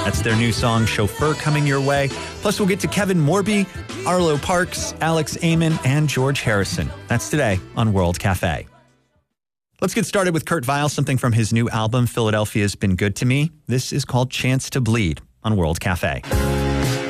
That's their new song, Chauffeur, coming your way. Plus, we'll get to Kevin Morby, Arlo Parks, Alex Amon, and George Harrison. That's today on World Cafe. Let's get started with Kurt Vile, something from his new album, Philadelphia's Been Good to Me. This is called Chance to Bleed on World Cafe.